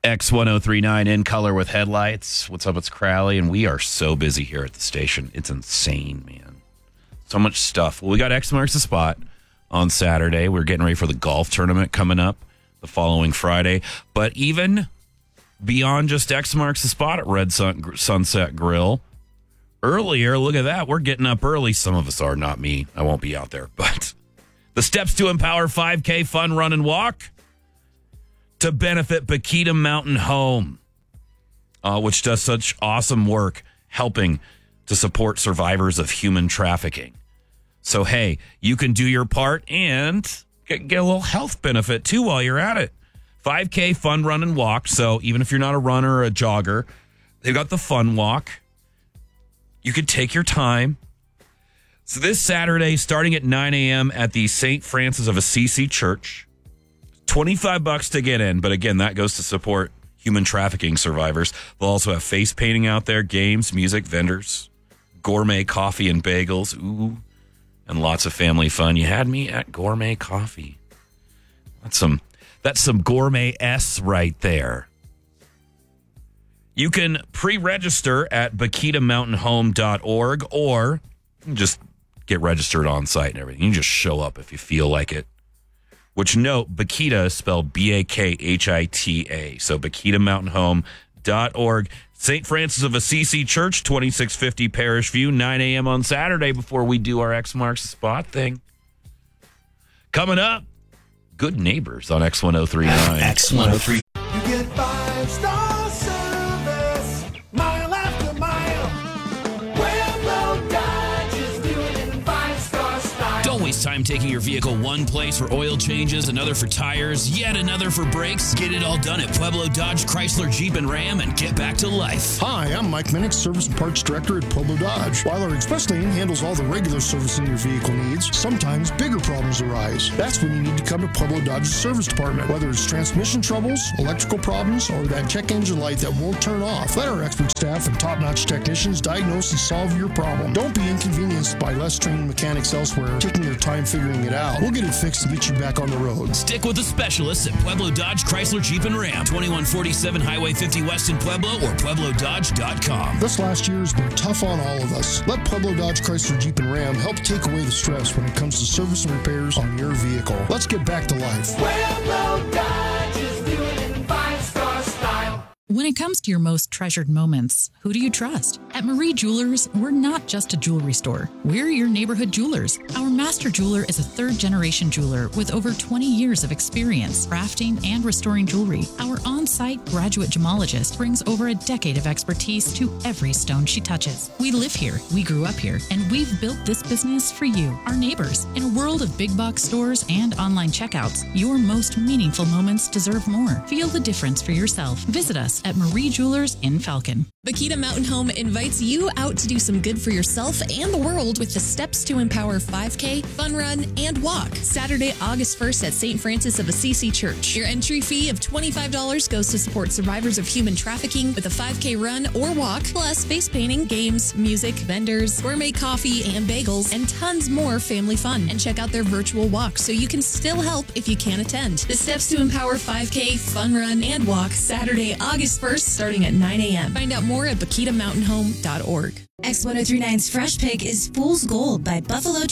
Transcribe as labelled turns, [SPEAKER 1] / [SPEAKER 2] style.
[SPEAKER 1] X1039 in color with headlights. What's up? It's Crowley, and we are so busy here at the station. It's insane, man. So much stuff. Well, we got X Marks the Spot on Saturday. We're getting ready for the golf tournament coming up the following Friday. But even beyond just X Marks the Spot at Red Sunset Grill, earlier, look at that. We're getting up early. Some of us are, not me. I won't be out there. But the Steps to Empower 5K Fun Run and Walk to benefit Bakita Mountain Home, which does such awesome work helping to support survivors of human trafficking. So, hey, you can do your part and get a little health benefit, too, while you're at it. 5K Fun Run and Walk. So even if you're not a runner or a jogger, they've got the Fun Walk. You can take your time. So this Saturday, starting at 9 a.m. at the St. Francis of Assisi Church, $25 to get in, but again, that goes to support human trafficking survivors. They'll also have face painting out there, games, music, vendors, gourmet coffee and bagels, and lots of family fun. You had me at gourmet coffee. That's some gourmet S right there. You can pre-register at BakitaMountainHome.org or just get registered on site and everything. You can just show up if you feel like it. Which, note, Bakita is spelled B-A-K-H-I-T-A. So BakitaMountainHome.org. St. Francis of Assisi Church, 2650 Parish View, 9 a.m. on Saturday before we do our X Marks the Spot thing. Coming up, Good Neighbors on X1039.
[SPEAKER 2] X103.
[SPEAKER 3] You get 5-star service, mile after mile. Pueblo Dodge is doing it in 5-star style.
[SPEAKER 4] Don't waste time taking your vehicle one place for oil changes, another for tires, yet another for brakes. Get it all done at Pueblo Dodge, Chrysler, Jeep, and Ram and get back to life.
[SPEAKER 5] Hi, I'm Mike Minnick, Service and Parts Director at Pueblo Dodge. While our express lane handles all the regular servicing your vehicle needs, sometimes bigger problems arise. That's when you need to come to Pueblo Dodge's service department. Whether it's transmission troubles, electrical problems, or that check engine light that won't turn off, let our expert staff and top-notch technicians diagnose and solve your problem. Don't be inconvenienced by less trained mechanics elsewhere taking their time figuring it out. We'll get it fixed and get you back on the road.
[SPEAKER 4] Stick with the specialists at Pueblo Dodge, Chrysler, Jeep, and Ram. 2147 Highway 50 West in Pueblo or PuebloDodge.com.
[SPEAKER 5] This last year has been tough on all of us. Let Pueblo Dodge, Chrysler, Jeep, and Ram help take away the stress when it comes to service and repairs on your vehicle. Let's get back to life.
[SPEAKER 3] Pueblo Dodge is doing it in 5-star style.
[SPEAKER 6] When it comes to your most treasured moments, who do you trust? At Marie Jewelers, we're not just a jewelry store. We're your neighborhood jewelers. Our master jeweler is a third-generation jeweler with over 20 years of experience crafting and restoring jewelry. Our on-site graduate gemologist brings over a decade of expertise to every stone she touches. We live here, we grew up here, and we've built this business for you, our neighbors. In a world of big box stores and online checkouts, your most meaningful moments deserve more. Feel the difference for yourself. Visit us at Marie Jewelers in Falcon.
[SPEAKER 7] Bakita Mountain Home invites you out to do some good for yourself and the world with the Steps to Empower 5K, Fun Run, and Walk. Saturday, August 1st at St. Francis of Assisi Church. Your entry fee of $25 goes to support survivors of human trafficking with a 5K run or walk, plus face painting, games, music, vendors, gourmet coffee and bagels, and tons more family fun. And check out their virtual walk so you can still help if you can't attend. The Steps to Empower 5K, Fun Run, and Walk, Saturday, August 1st, starting at 9 a.m. Find out more at BakitaMountainHome.org.
[SPEAKER 8] X1039's Fresh Pick is Fool's Gold by Buffalo